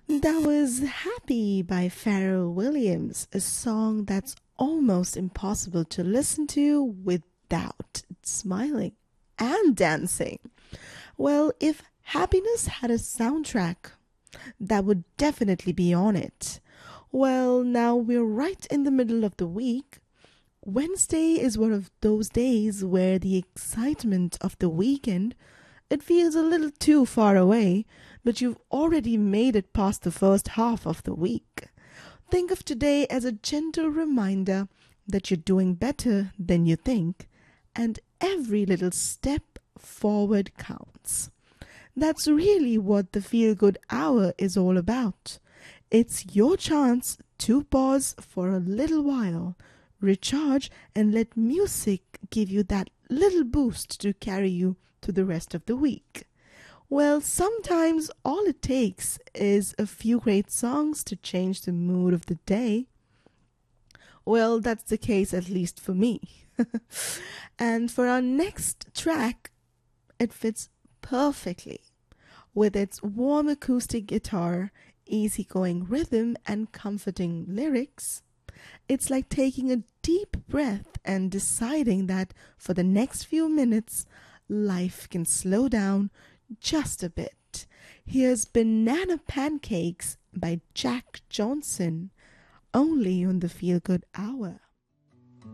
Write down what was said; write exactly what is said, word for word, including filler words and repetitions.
That was Happy by Pharrell Williams, a song that's almost impossible to listen to without smiling and dancing. Well, if happiness had a soundtrack, that would definitely be on it. Well, now we're right in the middle of the week. Wednesday is one of those days where the excitement of the weekend it feels a little too far away, but you've already made it past the first half of the week. Think of today as a gentle reminder that you're doing better than you think, and every little step forward counts. That's really what the Feel Good Hour is all about. It's your chance to pause for a little while, recharge, and let music give you that little boost to carry you to the rest of the week. Well, sometimes all it takes is a few great songs to change the mood of the day. Well, that's the case at least for me. And for our next track, it fits perfectly with its warm acoustic guitar, easygoing rhythm, and comforting lyrics. It's like taking a deep breath and deciding that for the next few minutes, life can slow down just a bit. Here's Banana Pancakes by Jack Johnson, only on the Feel Good Hour.